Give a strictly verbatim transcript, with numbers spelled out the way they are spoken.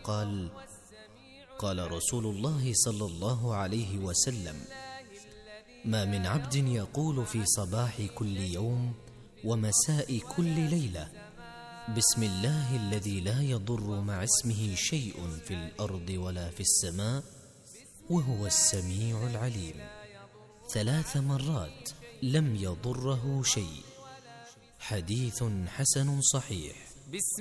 قال: قال رسول الله صلى الله عليه وسلم: ما من عبد يقول في صباح كل يوم ومساء كل ليلة: بسم الله الذي لا يضر مع اسمه شيء في الأرض ولا في السماء وهو السميع العليم، ثلاث مرات لم يضره شيء. حديث حسن صحيح.